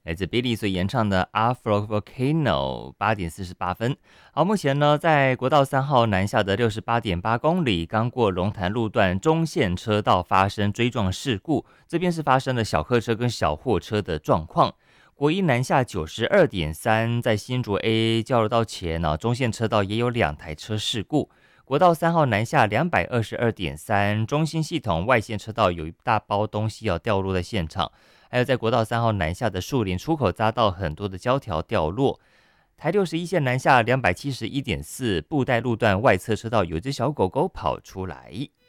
来自 Billy 所演唱的 Afro Volcano 8:48。好，目前呢，在国道3号南下的68.8公里，刚过龙潭路段中线车道发生追撞事故，这边是发生了小客车跟小货车的状况。国一南下92.3，在新竹 AA 交流道前呢，中线车道也有2台车事故。国道3号南下222.3，中心系统外线车道有一大包东西要掉落在现场。还有在国道3号南下的树林出口匝道，很多的胶条掉落。台61线南下271.4，布袋路段外侧车道有只小狗狗跑出来。